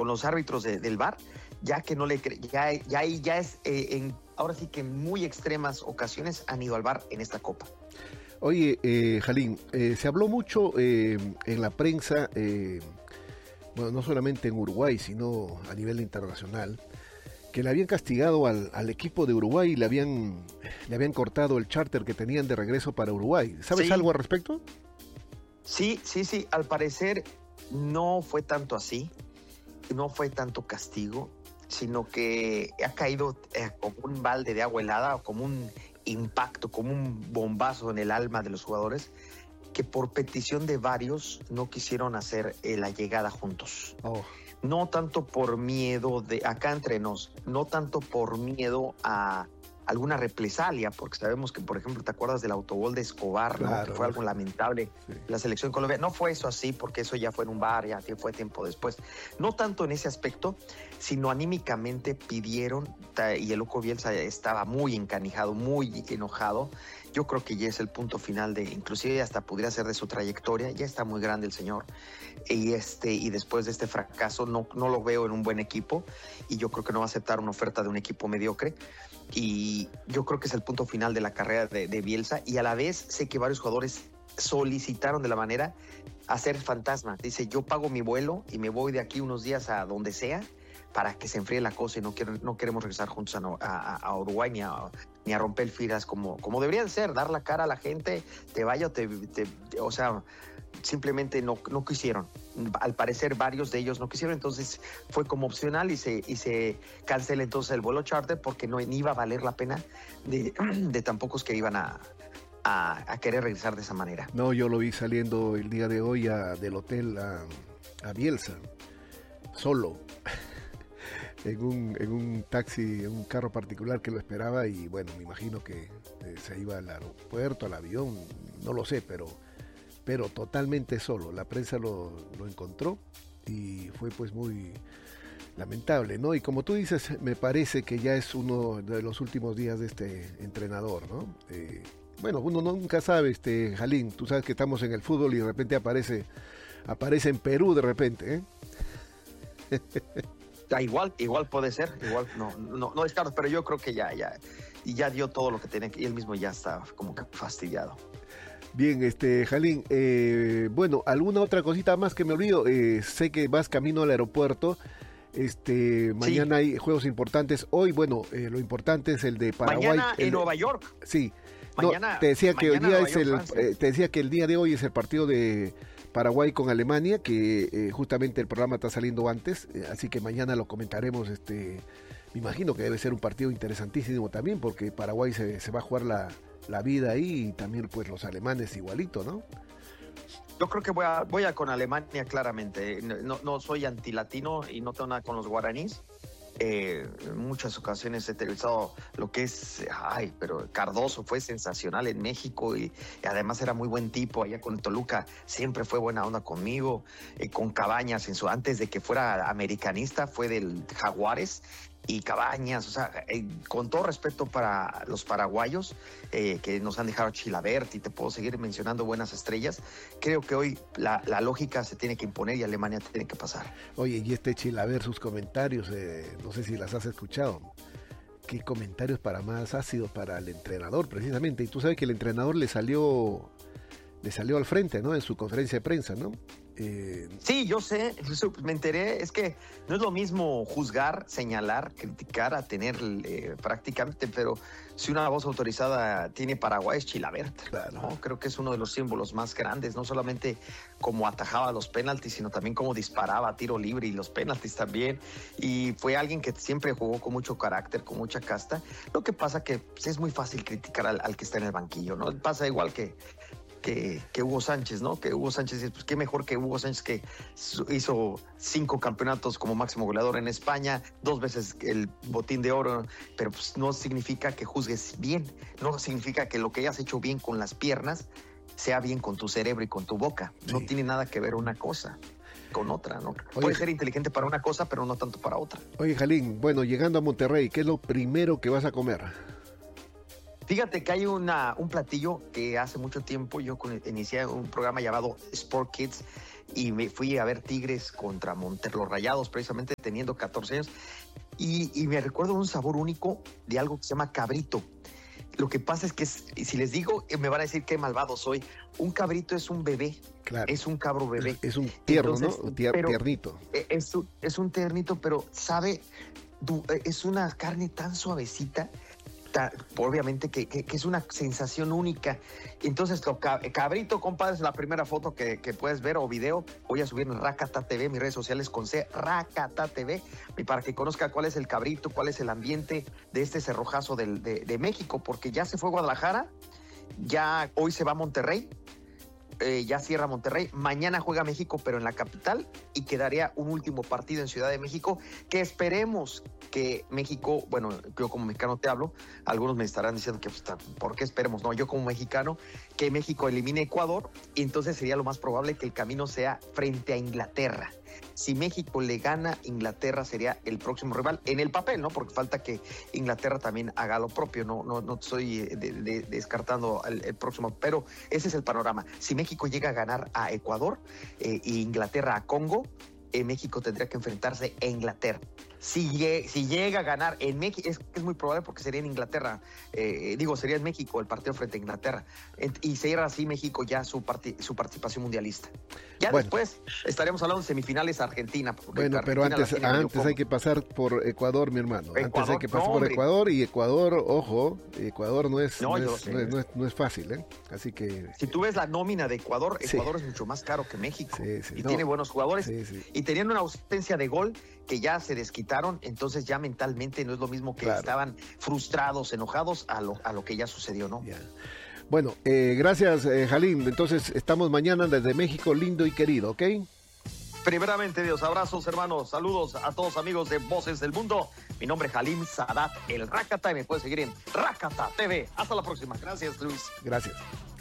con los árbitros del VAR, ya que no le ya es ahora sí que en muy extremas ocasiones han ido al VAR en esta Copa. Oye, Jalín, se habló mucho en la prensa, bueno, no solamente en Uruguay, sino a nivel internacional, que le habían castigado al equipo de Uruguay y le habían cortado el charter que tenían de regreso para Uruguay. ¿Sabes algo al respecto? Sí, al parecer no fue tanto así, no fue tanto castigo, sino que ha caído como un balde de agua helada, como un impacto, como un bombazo en el alma de los jugadores, que por petición de varios no quisieron hacer la llegada juntos. No tanto por miedo acá entre nos, no tanto por miedo a alguna represalia, porque sabemos que, por ejemplo, ¿te acuerdas del autogol de Escobar? Claro, ¿no? Que fue algo lamentable. Sí. La selección colombiana. No fue eso así, porque eso ya fue en un bar, ya fue tiempo después. No tanto en ese aspecto, sino anímicamente pidieron, y el Loco Bielsa estaba muy encanijado, muy enojado. Yo creo que ya es el punto final inclusive hasta pudiera ser de su trayectoria, ya está muy grande el señor, y después de este fracaso no lo veo en un buen equipo, y yo creo que no va a aceptar una oferta de un equipo mediocre, y yo creo que es el punto final de la carrera de Bielsa, y a la vez sé que varios jugadores solicitaron de la manera hacer fantasma. Dice, yo pago mi vuelo y me voy de aquí unos días a donde sea para que se enfríe la cosa, y no queremos regresar juntos a Uruguay ni a romper filas como deberían ser, dar la cara a la gente, te vaya o sea, simplemente no quisieron. Al parecer varios de ellos no quisieron, entonces fue como opcional y se cancela entonces el vuelo charter, porque ni iba a valer la pena de tan pocos que iban a querer regresar de esa manera. No, yo lo vi saliendo el día de hoy del hotel a Bielsa, solo. En un taxi, en un carro particular que lo esperaba, y bueno, me imagino que se iba al aeropuerto, al avión, no lo sé, pero totalmente solo. La prensa lo encontró y fue pues muy lamentable, ¿no? Y como tú dices, me parece que ya es uno de los últimos días de este entrenador, ¿no? Bueno, uno nunca sabe, Jalín, tú sabes que estamos en el fútbol y de repente aparece en Perú de repente, ¿eh? Igual puede ser, igual no es caro, pero yo creo que ya dio todo lo que tenía, y él mismo ya está como que fastidiado. Bien, Jalín, bueno, ¿alguna otra cosita más que me olvido? Sé que vas camino al aeropuerto, mañana hay juegos importantes. Hoy, bueno, lo importante es el de Paraguay. Mañana en Nueva York. Sí. Mañana, te decía que hoy día te decía que el día de hoy es el partido de Paraguay con Alemania, que justamente el programa está saliendo antes, así que mañana lo comentaremos. Me imagino que debe ser un partido interesantísimo también, porque Paraguay se va a jugar la vida ahí, y también pues los alemanes igualito, ¿no? Yo creo que voy a con Alemania claramente. No soy antilatino y no tengo nada con los guaraníes. En muchas ocasiones he televisado lo que es, pero Cardoso fue sensacional en México, y además era muy buen tipo. Allá con Toluca siempre fue buena onda conmigo, con Cabañas antes de que fuera americanista fue del Jaguares, y Cabañas, o sea, con todo respeto para los paraguayos, que nos han dejado Chilavert, y te puedo seguir mencionando buenas estrellas, creo que hoy la lógica se tiene que imponer y Alemania tiene que pasar. Oye, y Chilavert, sus comentarios, no sé si las has escuchado. ¿Qué comentarios para más ácidos para el entrenador, precisamente? Y tú sabes que el entrenador le salió al frente, ¿no? En su conferencia de prensa, ¿no? Sí, yo sé, me enteré. Es que no es lo mismo juzgar, señalar, criticar a tener prácticamente, pero si una voz autorizada tiene Paraguay es Chilavert, claro, ¿no? Creo que es uno de los símbolos más grandes, no solamente como atajaba los penaltis, sino también como disparaba a tiro libre y los penaltis también, y fue alguien que siempre jugó con mucho carácter, con mucha casta. Lo que pasa que pues, es muy fácil criticar al que está en el banquillo, ¿no? Pasa igual que Hugo Sánchez, ¿no? Que Hugo Sánchez dice, pues qué mejor que Hugo Sánchez, que hizo 5 campeonatos como máximo goleador en España, 2 veces el botín de oro, pero pues no significa que juzgues bien, no significa que lo que hayas hecho bien con las piernas sea bien con tu cerebro y con tu boca. Sí. No tiene nada que ver una cosa con otra, ¿no? Puede ser inteligente para una cosa, pero no tanto para otra. Oye, Jalín, bueno, llegando a Monterrey, ¿qué es lo primero que vas a comer? Fíjate que hay un platillo que hace mucho tiempo yo inicié un programa llamado Sport Kids, y me fui a ver Tigres contra los Rayados, precisamente teniendo 14 años, y me recuerdo un sabor único de algo que se llama cabrito. Lo que pasa es que si les digo, me van a decir qué malvado soy. Un cabrito es un bebé, Claro. es un cabro bebé. Es un tierno, Entonces, ¿no? pero Tiernito. es un ternito, pero sabe, es una carne tan suavecita, obviamente que es una sensación única. Entonces, cabrito, compadre, es la primera foto que puedes ver o video. Voy a subir en Rakata TV, mis redes sociales con C, Rakata TV, y para que conozca cuál es el cabrito, cuál es el ambiente de este cerrojazo de México, porque ya se fue Guadalajara, ya hoy se va a Monterrey. Ya cierra Monterrey, mañana juega México, pero en la capital, y quedaría un último partido en Ciudad de México, que esperemos que México, bueno, yo como mexicano te hablo, algunos me estarán diciendo que, pues, ¿por qué esperemos? No, yo como mexicano, que México elimine a Ecuador, y entonces sería lo más probable que el camino sea frente a Inglaterra. Si México le gana, Inglaterra sería el próximo rival en el papel, ¿no? Porque falta que Inglaterra también haga lo propio, no estoy descartando el próximo, pero ese es el panorama. Si México llega a ganar a Ecuador e Inglaterra a Congo, México tendría que enfrentarse a Inglaterra. Si llega a ganar en México, es muy probable porque sería en Inglaterra, sería en México el partido frente a Inglaterra, y cierra así México ya su participación mundialista. Ya después estaremos hablando de semifinales Argentina. Bueno, pero antes hay que pasar por Ecuador, mi hermano. Antes hay que pasar por Ecuador, y Ecuador, ojo, Ecuador no es fácil, ¿eh? Así que... Si tú ves la nómina de Ecuador, Ecuador es mucho más caro que México, tiene buenos jugadores, y tenían una ausencia de gol que ya se desquitaron, entonces ya mentalmente no es lo mismo que estaban frustrados, enojados a lo que ya sucedió, ¿no? Yeah. Bueno, gracias, Halim. Entonces estamos mañana desde México, lindo y querido, ¿ok? Primeramente, Dios, abrazos, hermanos, saludos a todos amigos de Voces del Mundo. Mi nombre es Halim Sadat, el Rakata, y me puedes seguir en Rakata TV. Hasta la próxima. Gracias, Luis. Gracias.